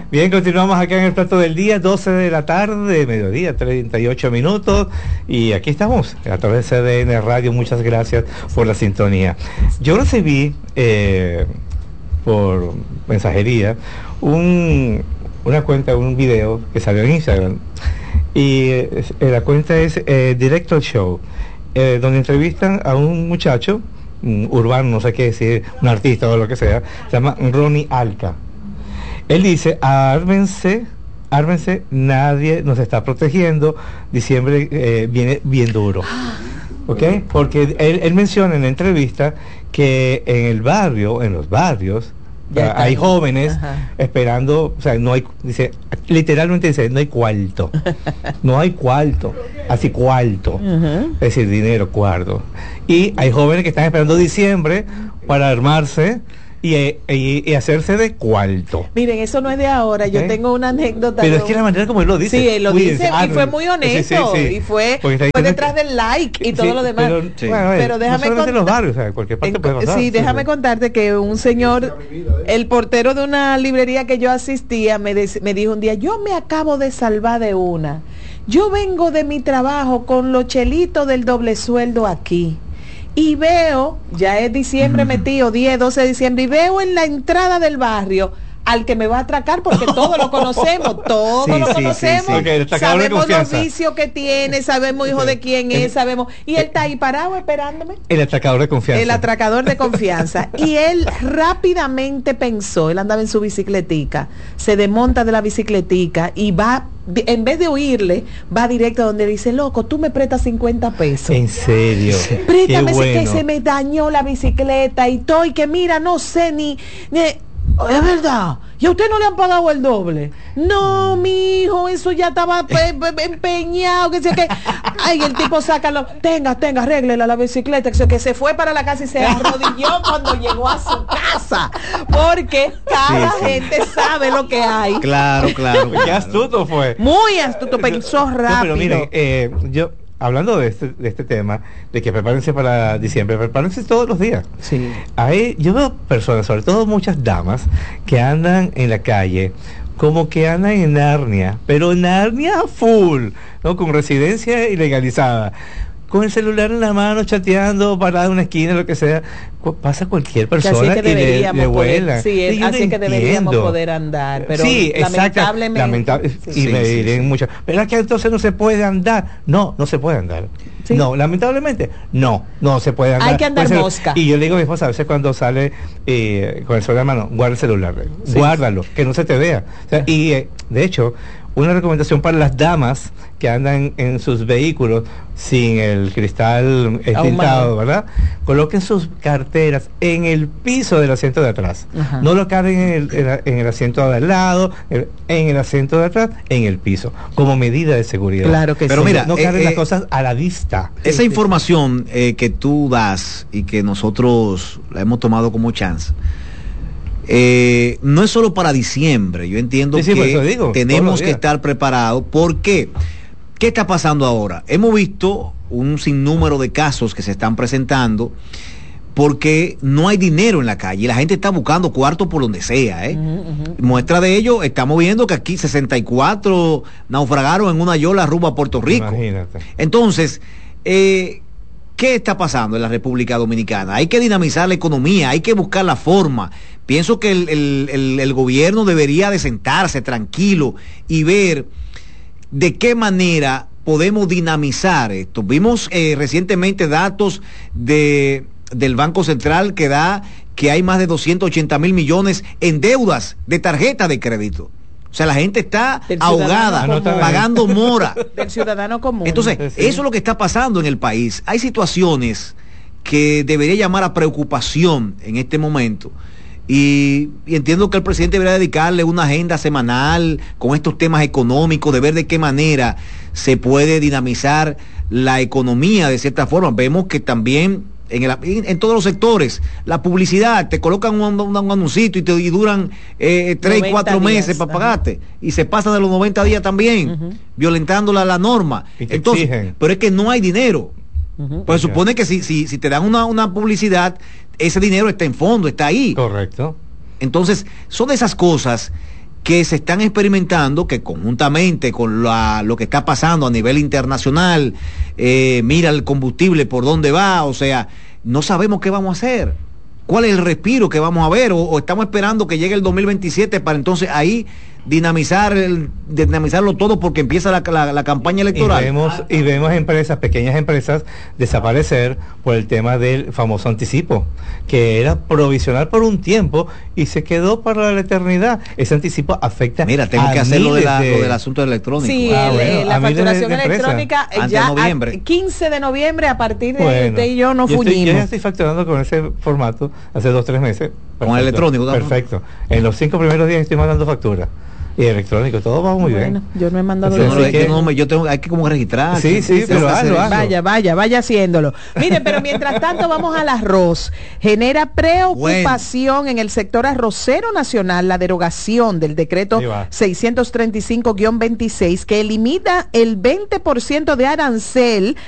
Bien, continuamos acá en el plato del día, 12 de la tarde, mediodía, 38 minutos, y aquí estamos, a través de CDN Radio. Muchas gracias por la sintonía. Yo recibí por mensajería una cuenta, un video que salió en Instagram, y la cuenta es Director Show, donde entrevistan a un muchacho urbano, no sé qué decir, un artista o lo que sea, se llama Ronnie Alca. Él dice: ármense, nadie nos está protegiendo, diciembre viene bien duro. ¿Ok? Porque él menciona en la entrevista que en los barrios, hay jóvenes esperando, o sea, no hay, dice, literalmente dice, no hay cuarto, así cuarto, es decir, dinero, cuarto. Y hay jóvenes que están esperando diciembre para armarse y hacerse de cuarto. Miren, eso no es de ahora. Yo tengo una anécdota. Pero es que la manera como él lo dice. Sí, él lo dice y fue muy honesto. Sí. Y fue detrás del like y todo lo demás. Pero déjame contarte los barrios, o sea, cualquier parte puede pasar. Sí, déjame contarte que un señor, el portero de una librería que yo asistía, me dijo un día: yo me acabo de salvar de una. Yo vengo de mi trabajo con los chelitos del doble sueldo aquí. Y veo, ya es diciembre metido, 10, 12 de diciembre, y veo en la entrada del barrio al que me va a atracar, porque todos lo conocemos, Okay, sabemos los vicios que tiene, sabemos hijo de quién es, sabemos, y él está ahí parado esperándome. El atracador de confianza. Y él rápidamente pensó, él andaba en su bicicletica, se desmonta de la bicicletica y va, en vez de oírle, va directo a donde dice: loco, tú me prestas 50 pesos. ¿En serio? Préstame, que se me dañó la bicicleta y todo, y que mira, no sé ni es verdad, ¿y a usted no le han pagado el doble? No, mi hijo, eso ya estaba empeñado, que sé que. Ay, el tipo saca tenga, arréglele la bicicleta, que se fue para la casa y se arrodilló cuando llegó a su casa, porque cada gente sabe lo que hay. Claro. Qué astuto fue. Muy astuto, pensó rápido. No, pero miren, yo hablando de este tema, de que prepárense para diciembre, prepárense todos los días. Sí. Yo veo personas, sobre todo muchas damas, que andan en la calle como que andan en Narnia, pero Narnia full, ¿no? Con residencia ilegalizada, con el celular en la mano, chateando, parada en una esquina, lo que sea. Pasa cualquier persona que y le vuela. Sí, así que deberíamos poder andar, pero sí, lamentablemente. Y me dirán mucho, pero es que entonces no se puede andar. No se puede andar. Sí. No, lamentablemente, no se puede andar. Hay que andar mosca. Y yo le digo a mi esposa, a veces cuando sale con el celular en la mano, guarda el celular, guárdalo, que no se te vea. O sea, y de hecho, una recomendación para las damas que andan en sus vehículos sin el cristal tintado, ¿verdad? Coloquen sus carteras en el piso del asiento de atrás. No lo carguen en el asiento de al lado, en el asiento de atrás, en el piso, como medida de seguridad. Claro que pero sí. Mira, no carguen las cosas a la vista. Esa información que tú das y que nosotros la hemos tomado como chance, no es solo para diciembre. Yo entiendo que tenemos que estar preparados. ¿Por qué? ¿Qué está pasando ahora? Hemos visto un sinnúmero de casos que se están presentando porque no hay dinero en la calle y la gente está buscando cuarto por donde sea. Muestra de ello, estamos viendo que aquí 64 naufragaron en una yola rumbo a Puerto Rico. Imagínate. Entonces, ¿qué está pasando en la República Dominicana? Hay que dinamizar la economía, hay que buscar la forma. Pienso que el gobierno debería de sentarse tranquilo y ver de qué manera podemos dinamizar esto. Vimos recientemente datos del Banco Central que da que hay más de 280 mil millones en deudas de tarjeta de crédito. O sea, la gente está ahogada, pagando mora. Del ciudadano común. Entonces, eso es lo que está pasando en el país. Hay situaciones que debería llamar a preocupación en este momento. Y entiendo que el presidente debería dedicarle una agenda semanal con estos temas económicos, de ver de qué manera se puede dinamizar la economía de cierta forma. Vemos que también en todos los sectores, la publicidad, te colocan un anuncito y duran 3 y 4 meses para pagarte, y se pasan de los 90 días también, violentando la norma. Entonces, exigen. Pero es que no hay dinero. Pues supone que si te dan una publicidad, ese dinero está en fondo, está ahí. Correcto. Entonces, son esas cosas que se están experimentando, que conjuntamente con lo que está pasando a nivel internacional, mira el combustible por dónde va, o sea, no sabemos qué vamos a hacer, cuál es el respiro que vamos a ver, o estamos esperando que llegue el 2027 para entonces ahí dinamizarlo todo porque empieza la campaña electoral. Y vemos pequeñas empresas desaparecer por el tema del famoso anticipo, que era provisional por un tiempo y se quedó para la eternidad. Ese anticipo afecta. Mira, tengo que hacer lo del asunto electrónico. Sí, la facturación electrónica ya a 15 de noviembre, a partir de usted y yo no fuñimos. Yo ya estoy facturando con ese formato hace 2-3 meses. Perfecto, con el electrónico. Perfecto. En los 5 primeros días estoy mandando factura. Y electrónico, todo va muy bien. Yo no he mandado hay que como registrar. Sí, pero hazlo. Vaya haciéndolo. Miren, pero mientras tanto vamos al arroz. Genera preocupación en el sector arrocero nacional la derogación del decreto 635-26 que elimina el 20% de arancel